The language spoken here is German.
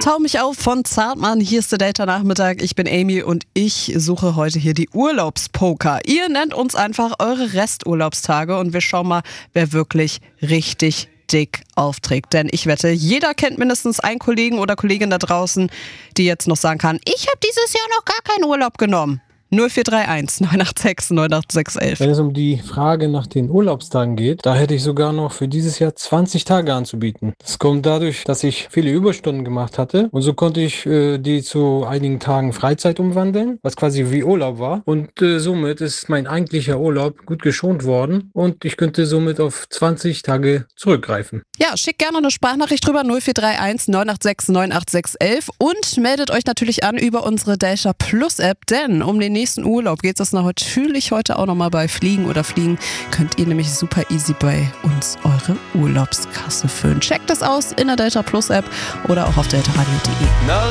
Tau mich auf von Zartmann. Hier ist der Data-Nachmittag. Ich bin Amy und ich suche heute hier die Urlaubspoker. Ihr nennt uns einfach eure Resturlaubstage und wir schauen mal, wer wirklich richtig dick aufträgt. Denn ich wette, jeder kennt mindestens einen Kollegen oder Kollegin da draußen, die jetzt noch sagen kann, ich habe dieses Jahr noch gar keinen Urlaub genommen. 0431 986 98611. Wenn es um die Frage nach den Urlaubstagen geht, da hätte ich sogar noch für dieses Jahr 20 Tage anzubieten. Das kommt dadurch, dass ich viele Überstunden gemacht hatte und so konnte ich die zu einigen Tagen Freizeit umwandeln, was quasi wie Urlaub war. Und somit ist mein eigentlicher Urlaub gut geschont worden und ich könnte somit auf 20 Tage zurückgreifen. Ja, schickt gerne eine Sprachnachricht drüber 0431 986 98611 und meldet euch natürlich an über unsere Delta Plus App, denn um den nächsten Urlaub geht es natürlich heute auch nochmal bei Fliegen oder Fliegen. Könnt ihr nämlich super easy bei uns eure Urlaubskasse füllen. Checkt das aus in der Delta Plus App oder auch auf deltaradio.de.